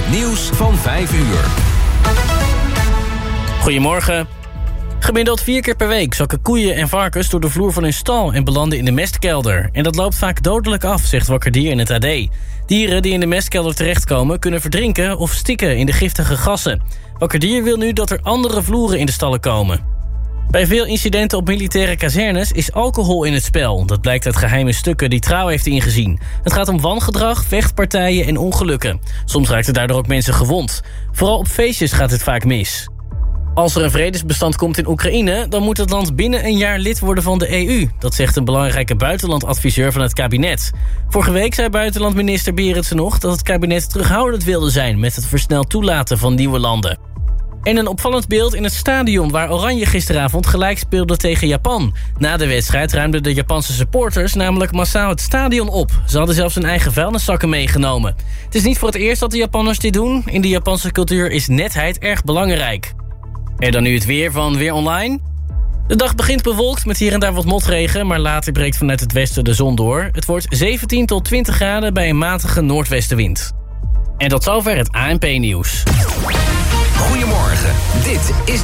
Het nieuws van 5 uur. Goedemorgen. Gemiddeld 4 keer per week zakken koeien en varkens door de vloer van hun stal en belanden in de mestkelder. En dat loopt vaak dodelijk af, zegt Wakker Dier in het AD. Dieren die in de mestkelder terechtkomen kunnen verdrinken of stikken in de giftige gassen. Wakker Dier wil nu dat er andere vloeren in de stallen komen. Bij veel incidenten op militaire kazernes is alcohol in het spel. Dat blijkt uit geheime stukken die Trouw heeft ingezien. Het gaat om wangedrag, vechtpartijen en ongelukken. Soms raakten daardoor ook mensen gewond. Vooral op feestjes gaat het vaak mis. Als er een vredesbestand komt in Oekraïne, dan moet het land binnen een jaar lid worden van de EU. Dat zegt een belangrijke buitenlandadviseur van het kabinet. Vorige week zei buitenlandminister Berendsen nog dat het kabinet terughoudend wilde zijn met het versneld toelaten van nieuwe landen. En een opvallend beeld in het stadion waar Oranje gisteravond gelijk speelde tegen Japan. Na de wedstrijd ruimden de Japanse supporters namelijk massaal het stadion op. Ze hadden zelfs hun eigen vuilniszakken meegenomen. Het is niet voor het eerst dat de Japanners dit doen. In de Japanse cultuur is netheid erg belangrijk. En dan nu het weer van Weer Online. De dag begint bewolkt met hier en daar wat motregen, maar later breekt vanuit het westen de zon door. Het wordt 17 tot 20 graden bij een matige noordwestenwind. En tot zover het ANP-nieuws. Goedemorgen, dit is